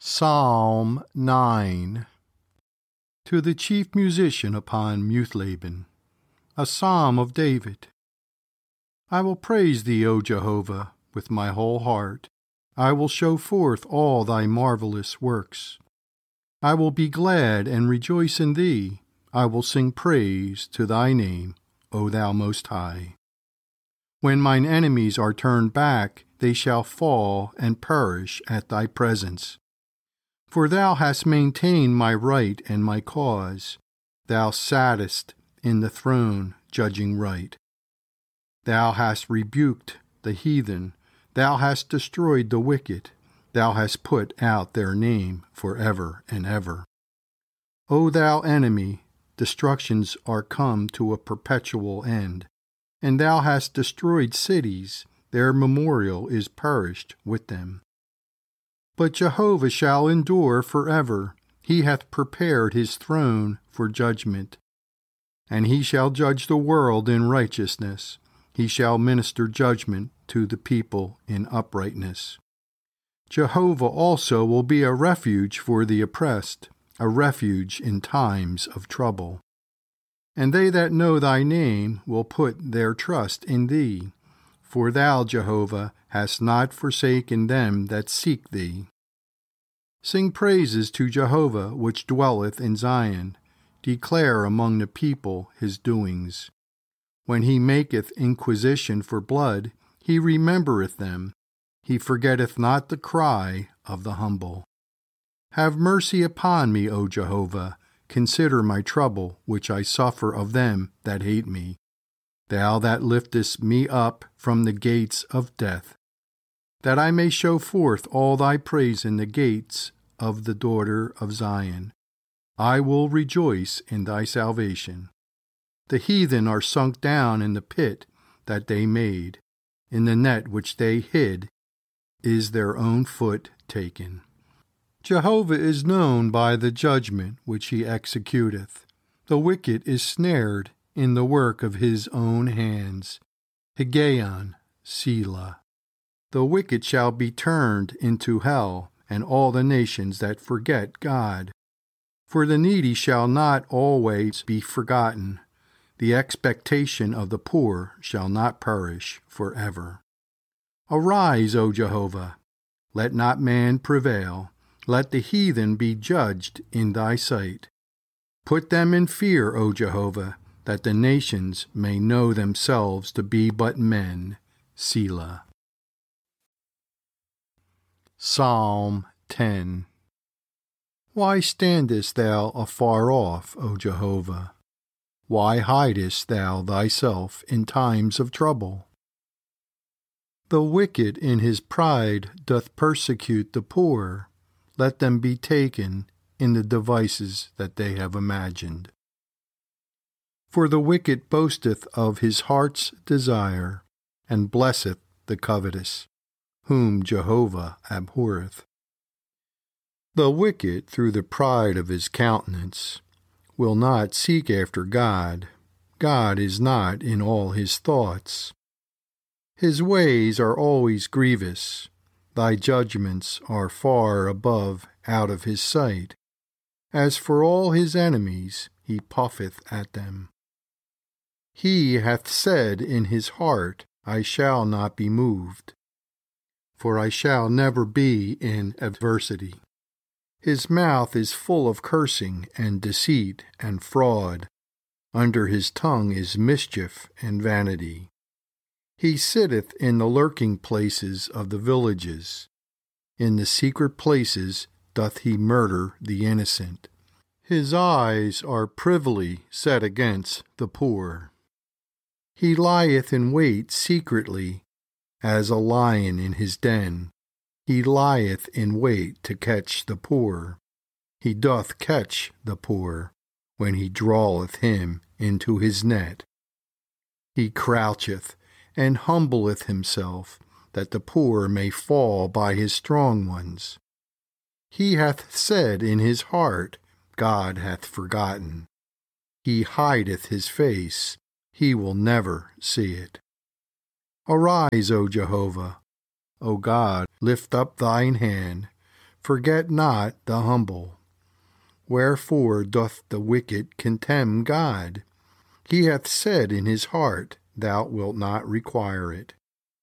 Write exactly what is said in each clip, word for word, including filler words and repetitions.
Psalm nine. To the chief musician upon Muthlabben, a psalm of David. I will praise thee, O Jehovah, with my whole heart. I will show forth all thy marvelous works. I will be glad and rejoice in thee. I will sing praise to thy name, O thou Most High. When mine enemies are turned back, they shall fall and perish at thy presence. For thou hast maintained my right and my cause. Thou sattest in the throne, judging right. Thou hast rebuked the heathen. Thou hast destroyed the wicked. Thou hast put out their name for ever and ever. O thou enemy, destructions are come to a perpetual end. And thou hast destroyed cities. Their memorial is perished with them. But Jehovah shall endure forever. He hath prepared his throne for judgment. And he shall judge the world in righteousness. He shall minister judgment to the people in uprightness. Jehovah also will be a refuge for the oppressed, a refuge in times of trouble. And they that know thy name will put their trust in thee. For thou, Jehovah, hast not forsaken them that seek thee. Sing praises to Jehovah, which dwelleth in Zion. Declare among the people his doings. When he maketh inquisition for blood, he remembereth them. He forgetteth not the cry of the humble. Have mercy upon me, O Jehovah. Consider my trouble, which I suffer of them that hate me. Thou that liftest me up from the gates of death, that I may show forth all thy praise in the gates of the daughter of Zion. I will rejoice in thy salvation. The heathen are sunk down in the pit that they made. In the net which they hid is their own foot taken. Jehovah is known by the judgment which he executeth. The wicked is snared in the work of his own hands. Higgaion, Selah. The wicked shall be turned into hell, and all the nations that forget God. For the needy shall not always be forgotten. The expectation of the poor shall not perish forever. Arise, O Jehovah. Let not man prevail. Let the heathen be judged in thy sight. Put them in fear, O Jehovah, that the nations may know themselves to be but men. Selah. Psalm ten. Why standest thou afar off, O Jehovah? Why hidest thou thyself in times of trouble? The wicked in his pride doth persecute the poor. Let them be taken in the devices that they have imagined. For the wicked boasteth of his heart's desire, and blesseth the covetous, whom Jehovah abhorreth. The wicked, through the pride of his countenance, will not seek after God. God is not in all his thoughts. His ways are always grievous. Thy judgments are far above out of his sight. As for all his enemies, he puffeth at them. He hath said in his heart, I shall not be moved, for I shall never be in adversity. His mouth is full of cursing and deceit and fraud. Under his tongue is mischief and vanity. He sitteth in the lurking places of the villages. In the secret places doth he murder the innocent. His eyes are privily set against the poor. He lieth in wait secretly, as a lion in his den. He lieth in wait to catch the poor. He doth catch the poor, when he draweth him into his net. He croucheth and humbleth himself, that the poor may fall by his strong ones. He hath said in his heart, God hath forgotten. He hideth his face, he will never see it. Arise, O Jehovah. O God, lift up thine hand. forget not the humble. Wherefore doth the wicked contemn God? He hath said in his heart, Thou wilt not require it.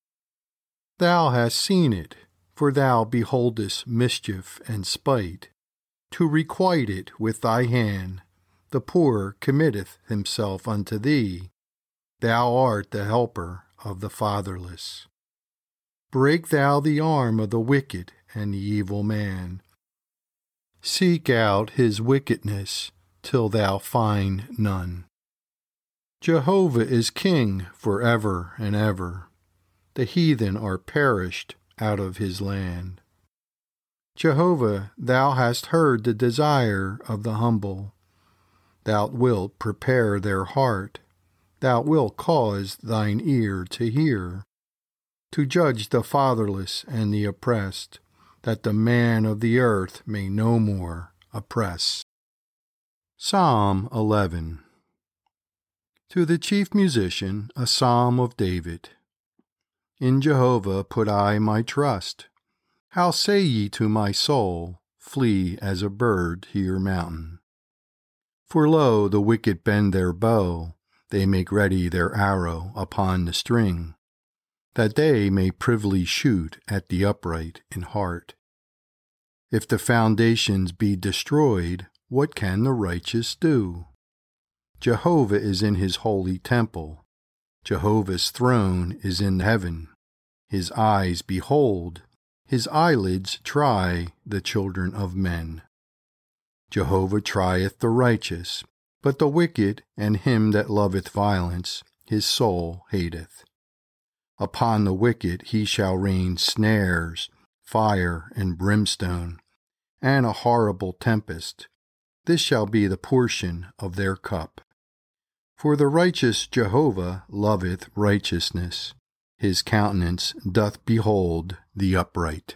Thou hast seen it, for thou beholdest mischief and spite. To requite it with thy hand, the poor committeth himself unto thee. Thou art the helper of the fatherless. Break thou the arm of the wicked and the evil man. Seek out his wickedness till thou find none. Jehovah is king for ever and ever. The heathen are perished out of his land. Jehovah, thou hast heard the desire of the humble. Thou wilt prepare their heart. Thou wilt cause thine ear to hear, to judge the fatherless and the oppressed, that the man of the earth may no more oppress. Psalm eleven. To the chief musician, a psalm of David. In Jehovah put I my trust. How say ye to my soul, Flee as a bird to your mountain? For lo, the wicked bend their bow, they make ready their arrow upon the string, that they may privily shoot at the upright in heart. If the foundations be destroyed, what can the righteous do? Jehovah is in his holy temple. Jehovah's throne is in heaven. His eyes behold, his eyelids try the children of men. Jehovah trieth the righteous, but the wicked and him that loveth violence his soul hateth. Upon the wicked he shall rain snares, fire and brimstone, and a horrible tempest. This shall be the portion of their cup. For the righteous Jehovah loveth righteousness. His countenance doth behold the upright.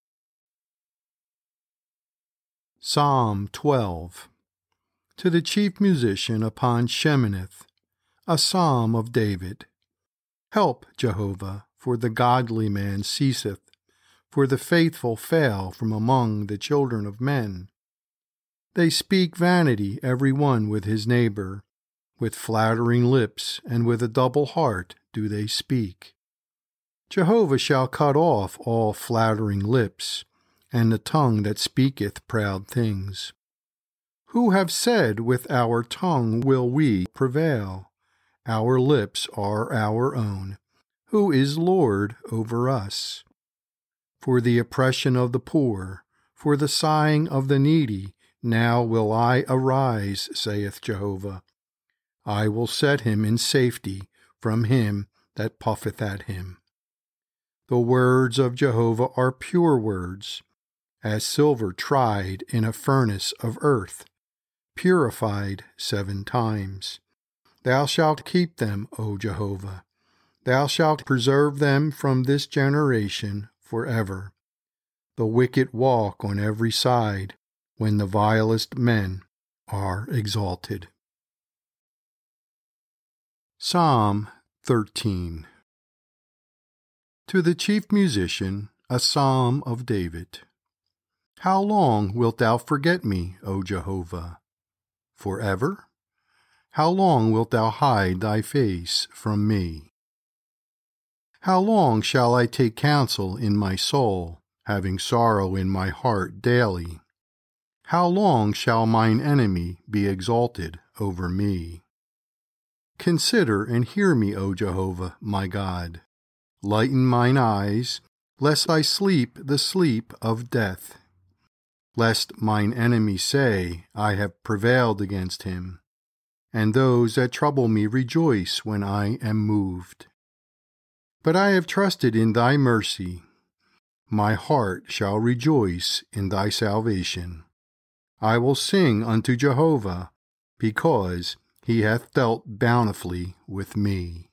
Psalm twelve. To the chief musician upon Sheminith, a psalm of David. Help, Jehovah, for the godly man ceaseth, for the faithful fail from among the children of men. They speak vanity every one with his neighbor. With flattering lips and with a double heart do they speak. Jehovah shall cut off all flattering lips, and the tongue that speaketh proud things. Who have said, With our tongue will we prevail? Our lips are our own. Who is Lord over us? For the oppression of the poor, for the sighing of the needy, now will I arise, saith Jehovah. I will set him in safety from him that puffeth at him. The words of Jehovah are pure words, as silver tried in a furnace of earth, purified seven times. Thou shalt keep them, O Jehovah. Thou shalt preserve them from this generation forever. The wicked walk on every side, when the vilest men are exalted. Psalm thirteen. To the chief musician, a psalm of David. How long wilt thou forget me, O Jehovah? Forever? How long wilt thou hide thy face from me? How long shall I take counsel in my soul, having sorrow in my heart daily? How long shall mine enemy be exalted over me? Consider and hear me, O Jehovah, my God. Lighten mine eyes, lest I sleep the sleep of death. Lest mine enemy say, I have prevailed against him, and those that trouble me rejoice when I am moved. But I have trusted in thy mercy. My heart shall rejoice in thy salvation. I will sing unto Jehovah, because he hath dealt bountifully with me.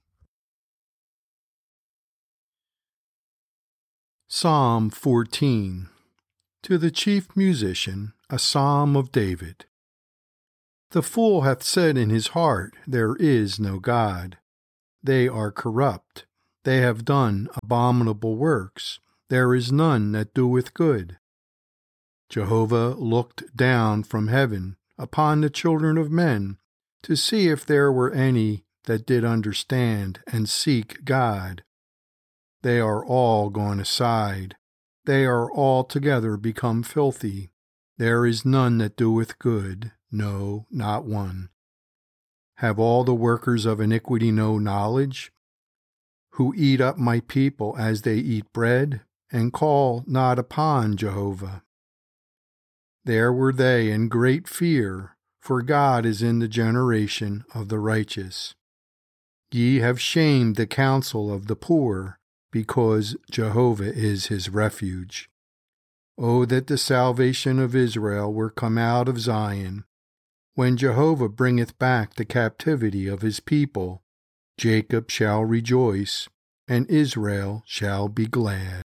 Psalm fourteen. To the chief musician, a psalm of David. The fool hath said in his heart, There is no God. They are corrupt. They have done abominable works. There is none that doeth good. Jehovah looked down from heaven upon the children of men to see if there were any that did understand and seek God. They are all gone aside. They are altogether become filthy. There is none that doeth good, no, not one. Have all the workers of iniquity no knowledge, who eat up my people as they eat bread, and call not upon Jehovah? There were they in great fear, for God is in the generation of the righteous. Ye have shamed the counsel of the poor, because Jehovah is his refuge. O that the salvation of Israel were come out of Zion. When Jehovah bringeth back the captivity of his people, Jacob shall rejoice, and Israel shall be glad.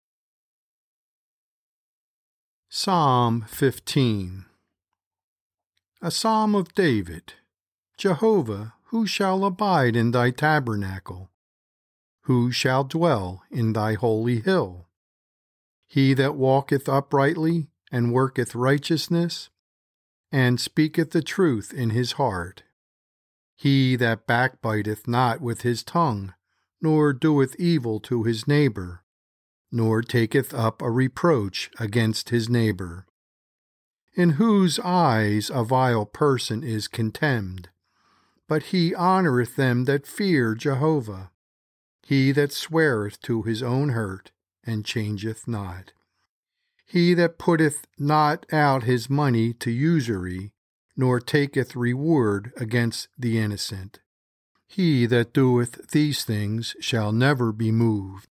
Psalm fifteen. A psalm of David. Jehovah, who shall abide in thy tabernacle? Who shall dwell in thy holy hill? He that walketh uprightly, and worketh righteousness, and speaketh the truth in his heart. He that backbiteth not with his tongue, nor doeth evil to his neighbor, nor taketh up a reproach against his neighbor. In whose eyes a vile person is contemned, but he honoureth them that fear Jehovah. He that sweareth to his own hurt, and changeth not. He that putteth not out his money to usury, nor taketh reward against the innocent. He that doeth these things shall never be moved.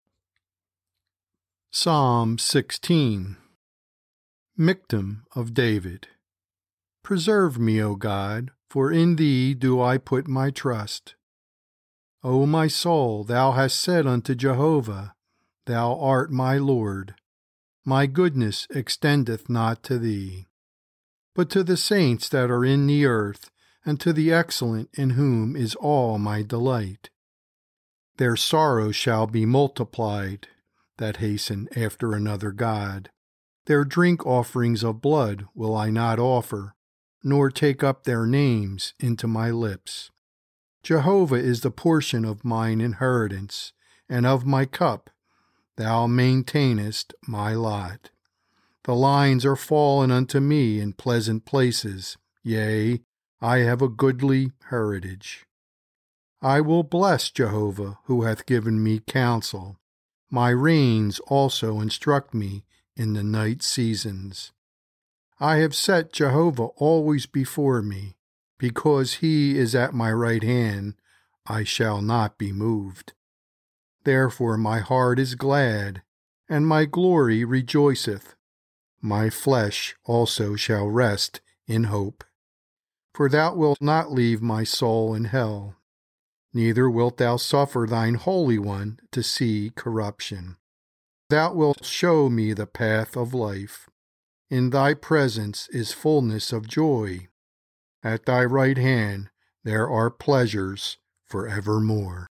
Psalm sixteen. Michtam of David. Preserve me, O God, for in thee do I put my trust. O my soul, thou hast said unto Jehovah, Thou art my Lord. My goodness extendeth not to thee, but to the saints that are in the earth, and to the excellent in whom is all my delight. Their sorrow shall be multiplied, that hasten after another God. Their drink offerings of blood will I not offer, nor take up their names into my lips. Jehovah is the portion of mine inheritance, and of my cup. Thou maintainest my lot. The lines are fallen unto me in pleasant places. Yea, I have a goodly heritage. I will bless Jehovah, who hath given me counsel. My reins also instruct me in the night seasons. I have set Jehovah always before me. Because he is at my right hand, I shall not be moved. Therefore my heart is glad, and my glory rejoiceth. My flesh also shall rest in hope. For thou wilt not leave my soul in hell, neither wilt thou suffer thine Holy One to see corruption. Thou wilt show me the path of life. In thy presence is fullness of joy. At thy right hand there are pleasures forevermore.